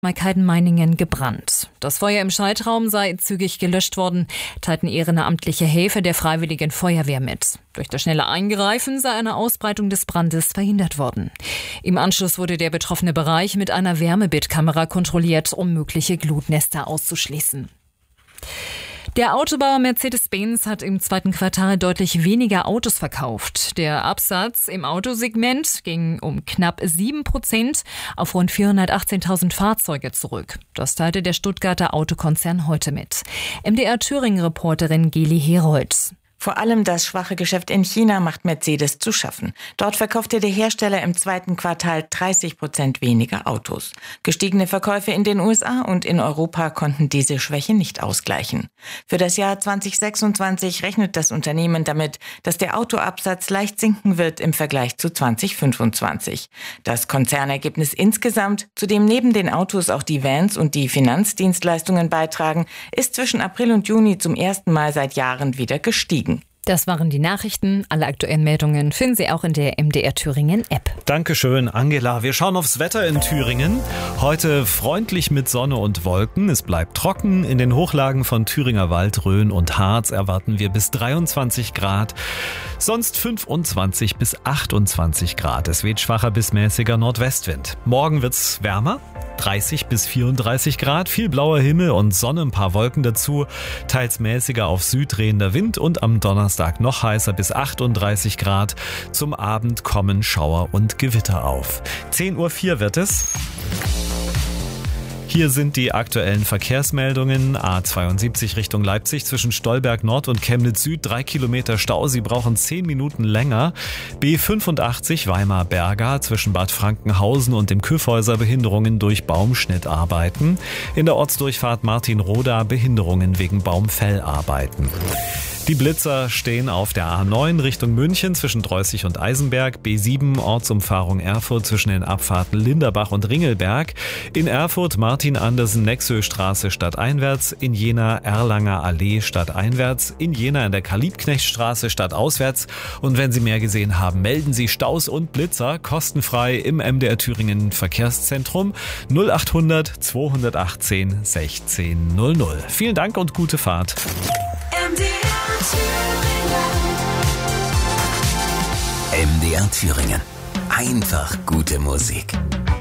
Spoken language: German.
Meiningen gebrannt. Das Feuer im Schaltraum sei zügig gelöscht worden, teilten ehrenamtliche Helfer der Freiwilligen Feuerwehr mit. Durch das schnelle Eingreifen sei eine Ausbreitung des Brandes verhindert worden. Im Anschluss wurde der betroffene Bereich mit einer Wärmebildkamera kontrolliert, um mögliche Glutnester auszuschließen. Der Autobauer Mercedes-Benz hat im zweiten Quartal deutlich weniger Autos verkauft. Der Absatz im Autosegment ging um knapp 7% auf rund 418.000 Fahrzeuge zurück. Das teilte der Stuttgarter Autokonzern heute mit. MDR-Thüringen-Reporterin Geli Herold. Vor allem das schwache Geschäft in China macht Mercedes zu schaffen. Dort verkaufte der Hersteller im zweiten Quartal 30% weniger Autos. Gestiegene Verkäufe in den USA und in Europa konnten diese Schwäche nicht ausgleichen. Für das Jahr 2026 rechnet das Unternehmen damit, dass der Autoabsatz leicht sinken wird im Vergleich zu 2025. Das Konzernergebnis insgesamt, zu dem neben den Autos auch die Vans und die Finanzdienstleistungen beitragen, ist zwischen April und Juni zum ersten Mal seit Jahren wieder gestiegen. Das waren die Nachrichten. Alle aktuellen Meldungen finden Sie auch in der MDR Thüringen App. Dankeschön, Angela. Wir schauen aufs Wetter in Thüringen. Heute freundlich mit Sonne und Wolken. Es bleibt trocken. In den Hochlagen von Thüringer Wald, Rhön und Harz erwarten wir bis 23 Grad. Sonst 25 bis 28 Grad. Es weht schwacher bis mäßiger Nordwestwind. Morgen wird's wärmer. 30 bis 34 Grad, viel blauer Himmel und Sonne, ein paar Wolken dazu, teils mäßiger auf Süd drehender Wind und am Donnerstag noch heißer bis 38 Grad. Zum Abend kommen Schauer und Gewitter auf. 10:04 Uhr wird es. Hier sind die aktuellen Verkehrsmeldungen. A72 Richtung Leipzig zwischen Stolberg Nord und Chemnitz Süd 3 Kilometer Stau. Sie brauchen 10 Minuten länger. B85 Weimar-Berga zwischen Bad Frankenhausen und dem Kyffhäuser Behinderungen durch Baumschnittarbeiten. In der Ortsdurchfahrt Martin-Roda Behinderungen wegen Baumfellarbeiten. Die Blitzer stehen auf der A9 Richtung München zwischen Dreußig und Eisenberg, B7 Ortsumfahrung Erfurt zwischen den Abfahrten Linderbach und Ringelberg, in Erfurt Martin-Andersen-Nexö-Straße stadteinwärts, in Jena Erlanger Allee stadteinwärts, in Jena in der Karl-Liebknecht-Straße stadtauswärts. Und wenn Sie mehr gesehen haben, melden Sie Staus und Blitzer kostenfrei im MDR Thüringen Verkehrszentrum 0800 218 1600. Vielen Dank und gute Fahrt. MDR Thüringen. Einfach gute Musik.